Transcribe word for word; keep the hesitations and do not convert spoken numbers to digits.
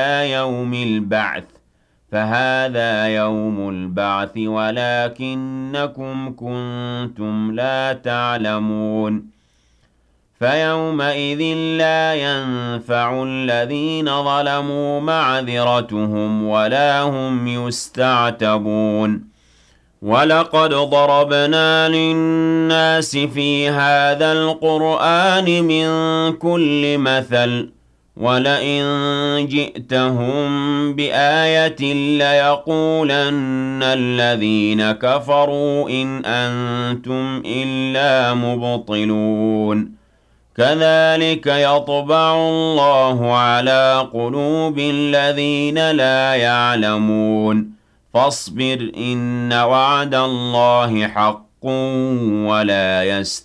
إلى يوم البعث فهذا يوم البعث ولكنكم كنتم لا تعلمون فيومئذ لا ينفع الذين ظلموا معذرتهم ولا هم يستعتبون ولقد ضربنا للناس في هذا القرآن من كل مثل ولئن جئتهم بآية ليقولن الذين كفروا إن أنتم إلا مبطلون كذلك يطبع الله على قلوب الذين لا يعلمون فاصبر إن وعد الله حق ولا يستطيعون